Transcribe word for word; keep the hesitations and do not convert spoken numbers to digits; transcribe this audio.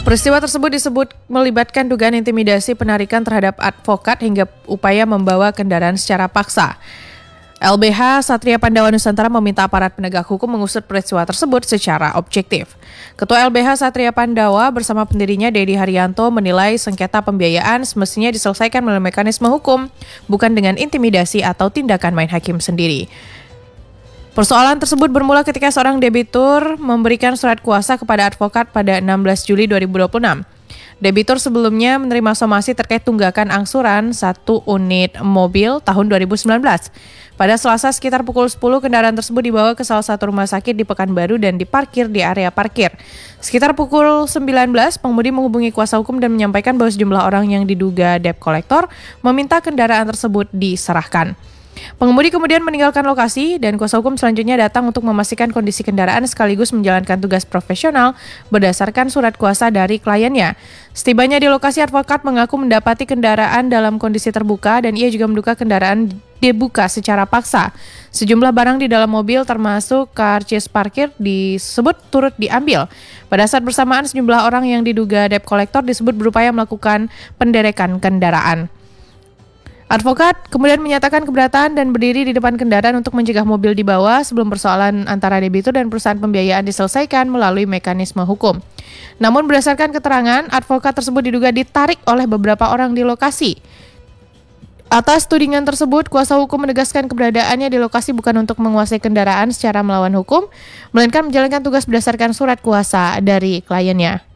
Peristiwa tersebut disebut melibatkan dugaan intimidasi, penarikan terhadap advokat hingga upaya membawa kendaraan secara paksa. L B H Satria Pandawa Nusantara meminta aparat penegak hukum mengusut peristiwa tersebut secara objektif. Ketua L B H Satria Pandawa bersama pendirinya Dedi Haryanto menilai sengketa pembiayaan semestinya diselesaikan melalui mekanisme hukum, bukan dengan intimidasi atau tindakan main hakim sendiri. Persoalan tersebut bermula ketika seorang debitur memberikan surat kuasa kepada advokat pada enam belas Juli dua ribu dua puluh enam. Debitur sebelumnya menerima somasi terkait tunggakan angsuran satu unit mobil tahun dua ribu sembilan belas. Pada Selasa sekitar pukul sepuluh, kendaraan tersebut dibawa ke salah satu rumah sakit di Pekanbaru dan diparkir di area parkir. Sekitar pukul sembilan belas, pengemudi menghubungi kuasa hukum dan menyampaikan bahwa sejumlah orang yang diduga debt collector meminta kendaraan tersebut diserahkan. Pengemudi kemudian meninggalkan lokasi dan kuasa hukum selanjutnya datang untuk memastikan kondisi kendaraan sekaligus menjalankan tugas profesional berdasarkan surat kuasa dari kliennya. Setibanya di lokasi, advokat mengaku mendapati kendaraan dalam kondisi terbuka dan ia juga menduga kendaraan dibuka secara paksa. Sejumlah barang di dalam mobil termasuk karcis parkir disebut turut diambil. Pada saat bersamaan, sejumlah orang yang diduga debt collector disebut berupaya melakukan penderekan kendaraan. Advokat kemudian menyatakan keberatan dan berdiri di depan kendaraan untuk mencegah mobil dibawa sebelum persoalan antara debitur dan perusahaan pembiayaan diselesaikan melalui mekanisme hukum. Namun berdasarkan keterangan, advokat tersebut diduga ditarik oleh beberapa orang di lokasi. Atas tudingan tersebut, kuasa hukum menegaskan keberadaannya di lokasi bukan untuk menguasai kendaraan secara melawan hukum, melainkan menjalankan tugas berdasarkan surat kuasa dari kliennya.